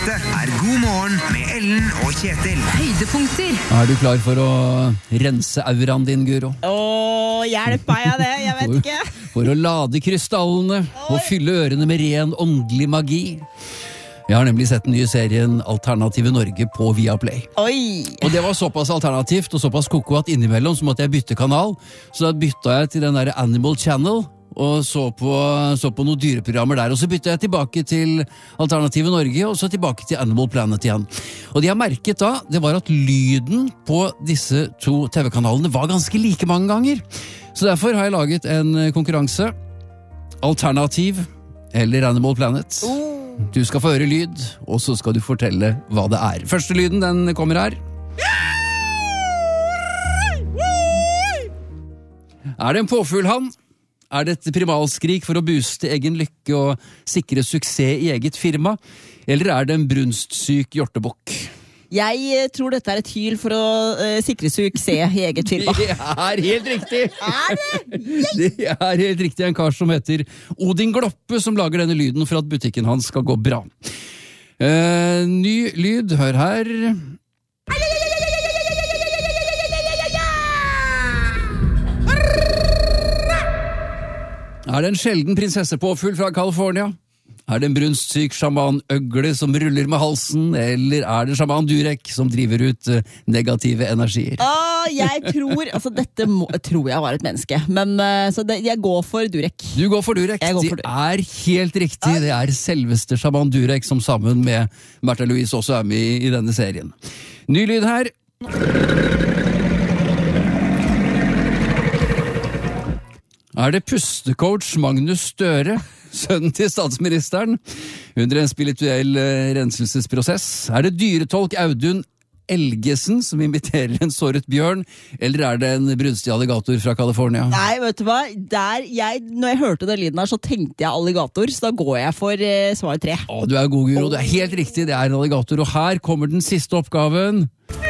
Er God morgen med Ellen og Kjetil. Høydepunkter. Er du klar for å rense auraen din, Guro? Hjelp meg av det, jeg vet ikke. For å lade krystallene og fylle ørene med ren åndelig magi. Jeg har nemlig sett den nye serien Alternative Norge på Viaplay. Oi. Og det var såpass alternativt og såpass koko at innimellom så måtte jeg bytte kanal. Så da bytta jeg til den der Animal Channel og så på noen dyreprogrammer der. Og så bytta jeg tilbake til Alternative Norge og så tilbake til Animal Planet igjen. Og det jeg merket da, det var at lyden på disse to TV-kanalene var ganske like mange ganger. Så derfor har jeg laget en konkurranse. Alternativ eller Animal Planet. Du skal få høre lyd, og så skal du fortelle hva det er. Første lyden, den kommer her. Er det en påfuglhann? Er det et primalskrik for å booste egen lykke og sikre suksess i eget firma? Eller er det en brunstsyk hjortebukk? Jeg tror dette er et hyl for å sikre suksess i eget firma. Det er helt riktig! Er det? Det er helt riktig, en kar som heter Odin Gloppe som lager denne lyden for at butikken hans skal gå bra. Ny lyd, hør her. Er det en sjelden prinsessepåfugl fra California? Er det en brunstsyk sjaman-øgle som ruller med halsen, eller er det sjaman Durek som driver ut negative energier? Jeg tror, altså dette tror jeg var et menneske, men så jeg går for Durek. Du går for Durek. Det er helt riktig, det er selveste sjaman Durek som sammen med Märtha Louise også er med i denne serien. Ny lyd her. Er det pustecoach Magnus Støre, sønnen til statsministeren, under en spirituell renselsesprosess? Er det dyretolk Audun Elgesen som inviterer en såret bjørn, eller er det en brunstig alligator fra California? Nei, vet du hva? Når jeg hørte den lyden her, så tenkte jeg alligator, så da går jeg for svar 3. Du er god, Guro. Det er helt riktig, det er en alligator, og her kommer den siste oppgaven.